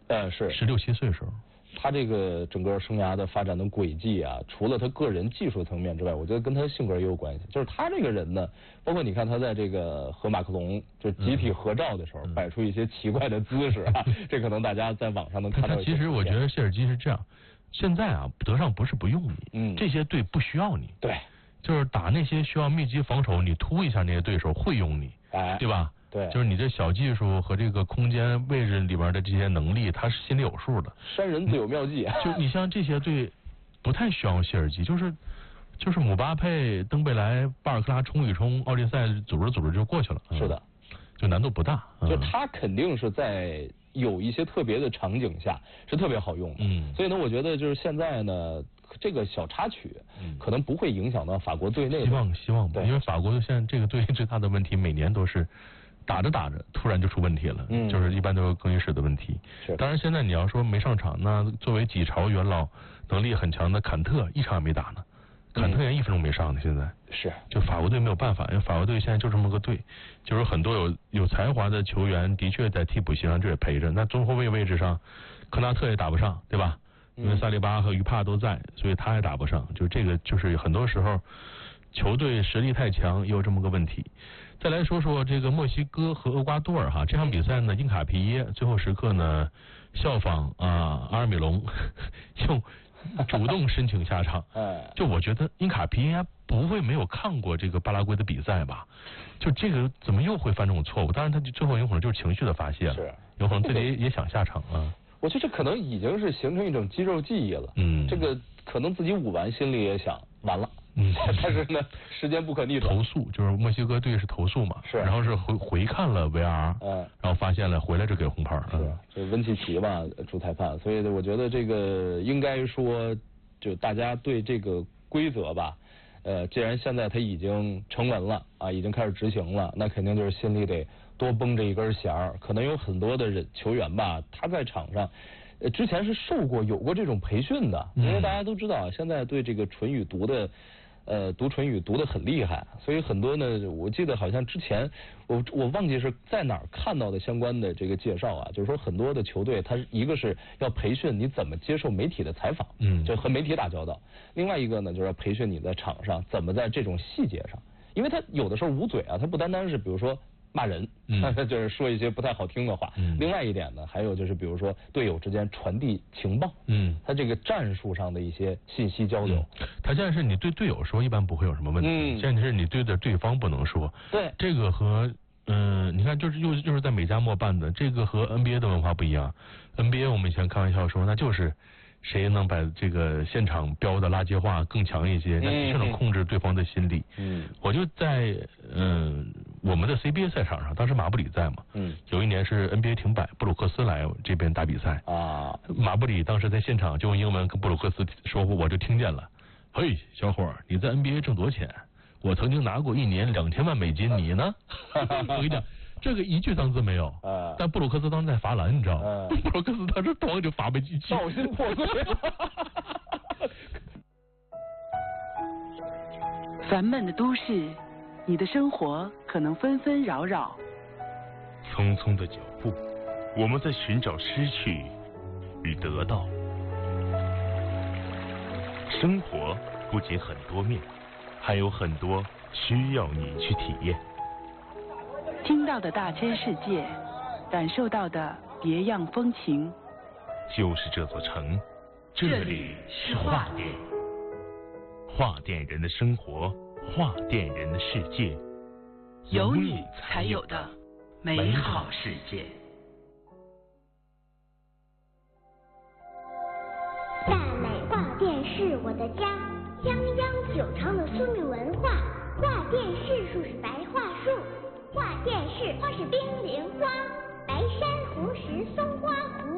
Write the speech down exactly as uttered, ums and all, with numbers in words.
呃，是十六七岁时候。 他这个整个生涯的发展的轨迹啊，除了他个人技术层面之外，我觉得跟他性格也有关系。就是他这个人呢，包括你看他在这个和马克龙就集体合照的时候，嗯、摆出一些奇怪的姿势啊，这可能大家在网上能看到。 其实我觉得谢尔基是这样，现在啊，德尚不是不用你， 嗯， 这些队不需要你， 对， 就是打那些需要密集防守，你突一下那些对手会用你， 哎， 对吧？ 对， 就是你这小技术和这个空间位置里边的这些能力，他是心里有数的。 山人自有妙计。 就你像这些队，不太需要谢尔基，就是就是姆巴佩、登贝莱、巴尔克拉冲一冲，奥运赛组织组织就过去了。 嗯、是的， 就难度不大。 就他肯定是在有一些特别的场景下是特别好用的。 嗯， 所以呢，我觉得就是现在呢。这个小插曲可能不会影响到法国队内的。 希望希望吧，因为法国现在这个队最大的问题，每年都是打着打着突然就出问题了， 嗯， 就是一般都是更衣室的问题。 是， 当然现在你要说没上场，那作为几朝元老，能力很强的坎特一场也没打呢，坎特连一分钟没上呢，现在是， 就法国队没有办法，因为法国队现在就这么个队，就是很多有有才华的球员的确在替补席上这也陪着，那中后卫位置上，科纳特也打不上，对吧？因为萨利巴和于帕都在，所以他也打不上。就这个，就是很多时候球队实力太强，也有这么个问题。再来说说这个墨西哥和厄瓜多尔哈，这场比赛呢，因卡皮耶最后时刻呢效仿啊阿尔米隆，就主动申请下场。就我觉得因卡皮耶不会没有看过这个巴拉圭的比赛吧？就这个怎么又会犯这种错误？当然，他最后有可能就是情绪的发泄了， 是有可能自己也想下场啊。 我觉得这可能已经是形成一种肌肉记忆了。 嗯， 这个可能自己舞完，心里也想完了。嗯，但是呢，时间不可逆转。 投诉就是墨西哥队是投诉嘛， 是， 然后是回回看了 V R， 嗯， 然后发现了，回来就给红牌。 是，这温契奇嘛，主裁判，所以我觉得这个应该说，就大家对这个规则吧，呃，既然现在他已经成文了啊，已经开始执行了，那肯定就是心里得多绷着一根弦儿。可能有很多的人球员吧，他在场上，呃，之前是受过有过这种培训的，因为大家都知道，现在对这个唇语读的，呃，读唇语读的很厉害，所以很多呢，我记得好像之前我我忘记是在哪儿看到的相关的这个介绍啊，就是说很多的球队，他一个是要培训你怎么接受媒体的采访， 嗯， 就和媒体打交道；另外一个呢，就是要培训你在场上怎么在这种细节上，因为他有的时候捂嘴啊，他不单单是比如说骂人，嗯，就是说一些不太好听的话。嗯，另外一点呢，还有就是比如说队友之间传递情报， 嗯， 他这个战术上的一些信息交流。 嗯，他现在是你对队友说，一般不会有什么问题。嗯，现在是你对着对方不能说。 对， 这个和嗯、呃，你看就是又就是在美加墨办的，这个和 N B A 的文化不一样。N B A 我们以前开玩笑说，那就是谁能把这个现场标的垃圾话更强一些，那的确能控制对方的心理。 嗯， 我就在嗯、呃、我们的 C B A 赛场上，当时马布里在嘛， 嗯， 有一年是 N B A 停摆，布鲁克斯来这边打比赛啊， 马布里当时在现场就用英文跟布鲁克斯说，我就听见了，嘿，小伙儿，你在 N B A 挣多少钱？我曾经拿过一年两千万美金，你呢？我跟你讲。这个一句脏字没有， 呃、 但布鲁克斯当时在罚篮，你知道吗？ 呃、 布鲁克斯当时咣就罚没进去， 造心破碎。 烦闷的都市，你的生活可能纷纷扰扰。 匆匆的脚步，我们在寻找失去与得到。生活不仅很多面，还有很多需要你去体验。 听到的大千世界，感受到的别样风情， 就是这座城，这里是画店，画店人的生活，画店人的世界， 有你才有的美好世界。 大美画店是我的家，泱泱九朝的苏闽文化，画店是树是白桦树。画店是花是冰莲花，白珊瑚石松花湖。